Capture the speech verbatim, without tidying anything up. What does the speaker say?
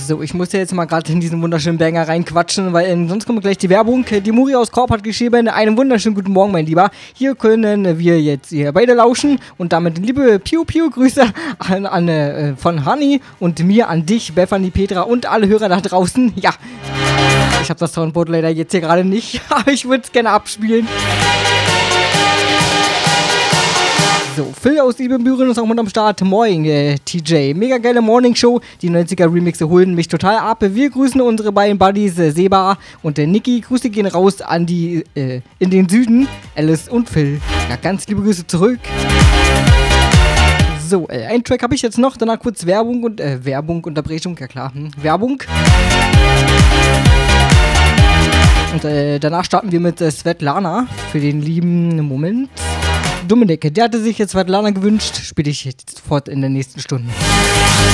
So, ich muss ja jetzt mal gerade in diesen wunderschönen Banger reinquatschen, weil äh, sonst kommt gleich die Werbung. Die Muri aus Korb hat geschrieben, einen wunderschönen guten Morgen, mein Lieber. Hier können wir jetzt hier beide lauschen und damit liebe Piu-Piu-Grüße an, an äh, von Hani und mir an dich, Bethany, Petra und alle Hörer da draußen. Ja, ich habe das Soundboard leider jetzt hier gerade nicht, aber ich würde es gerne abspielen. So, Phil aus Siebenbüren ist auch mit am Start. Moin, äh, T J. Mega geile Morning-Show. Die neunziger Remixe holen mich total ab. Wir grüßen unsere beiden Buddies, äh, Seba und der Niki. Grüße gehen raus an die, äh, in den Süden, Alice und Phil. Ja, ganz liebe Grüße zurück. So, äh, einen Track habe ich jetzt noch. Danach kurz Werbung und, äh, Werbung, Unterbrechung, ja klar. Hm, Werbung. Und, äh, danach starten wir mit äh, Svetlana für den lieben Moment. Dominik, der hatte sich jetzt Svetlana gewünscht, spiele ich jetzt sofort in der nächsten Stunde.